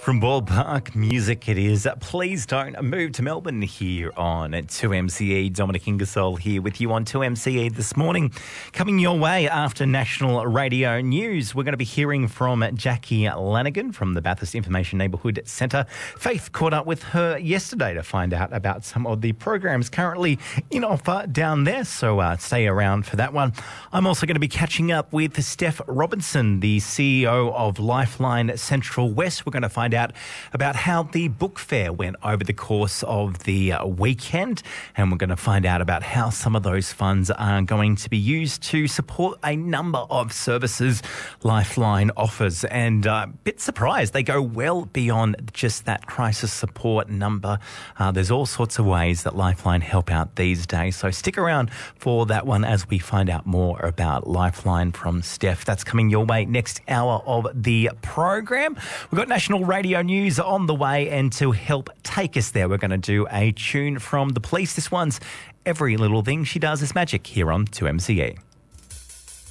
From Ballpark Music it is. Please don't move to Melbourne here on 2MCE. Dominic Ingersoll here with you on 2MCE this morning. Coming your way after National Radio News, we're going to be hearing from Jackie Lanigan from the Bathurst Information Neighbourhood Centre. Faith caught up with her yesterday to find out about some of the programs currently in offer down there, so stay around for that one. I'm also going to be catching up with Steph Robinson, the CEO of Lifeline Central West. We're going to find out about how the book fair went over the course of the weekend, and we're going to find out about how some of those funds are going to be used to support a number of services Lifeline offers. And a bit surprised, they go well beyond just that crisis support number. There's all sorts of ways that Lifeline help out these days, so stick around for that one as we find out more about Lifeline from Steph. That's coming your way next hour of the program. We've got National Radio News on the way, and to help take us there, we're going to do a tune from The Police. This one's Every Little Thing She Does Is Magic here on 2MCE.